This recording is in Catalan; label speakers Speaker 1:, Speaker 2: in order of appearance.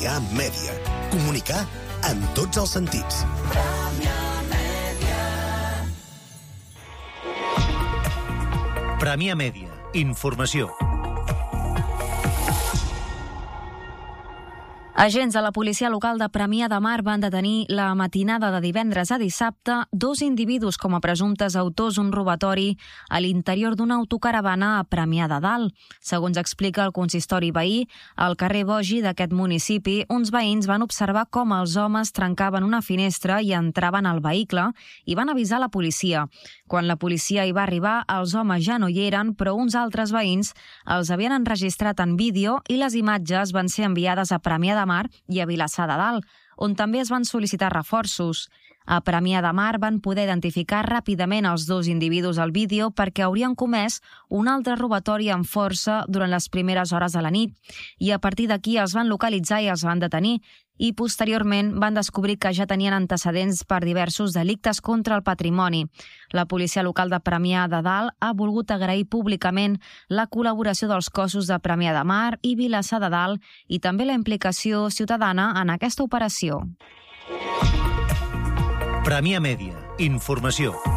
Speaker 1: Premià Mèdia. Comunicar en tots els sentits.
Speaker 2: Premià Mèdia. Informació.
Speaker 3: Agents de la policia local de Premià de Mar van detenir la matinada de divendres a dissabte 2 individus com a presumptes autors d'un robatori a l'interior d'una autocaravana a Premià de Dalt. Segons explica el consistori veí, al carrer Bogi d'aquest municipi, uns veïns van observar com els homes trencaven una finestra i entraven al vehicle i van avisar la policia. Quan la policia hi va arribar, els homes ja no hi eren, però uns altres veïns els havien enregistrat en vídeo i les imatges van ser enviades a Premià de Mar i a Vilassar de Dalt, on també es van sol·licitar reforços. A Premià de Mar van poder identificar ràpidament els 2 individus al vídeo perquè haurien comès un altre robatori amb força durant les primeres hores de la nit i a partir d'aquí els van localitzar i els van detenir i posteriorment van descobrir que ja tenien antecedents per diversos delictes contra el patrimoni. La policia local de Premià de Dalt ha volgut agrair públicament la col·laboració dels cossos de Premià de Mar i Vilassar de Dalt i també la implicació ciutadana en aquesta operació.
Speaker 2: Premià Mèdia. Informació.